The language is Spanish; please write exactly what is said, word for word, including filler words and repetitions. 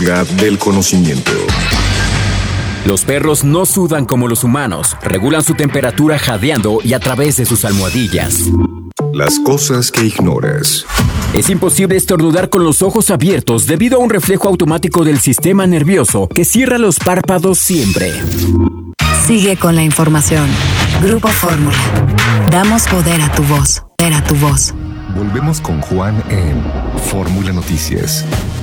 jungla del conocimiento. Los perros no sudan como los humanos, regulan su temperatura jadeando y a través de sus almohadillas. Las cosas que ignoras. Es imposible estornudar con los ojos abiertos debido a un reflejo automático del sistema nervioso que cierra los párpados siempre. Sigue con la información. Grupo Fórmula. Damos poder a tu voz. Poder a tu voz. Volvemos con Juan en Fórmula Noticias.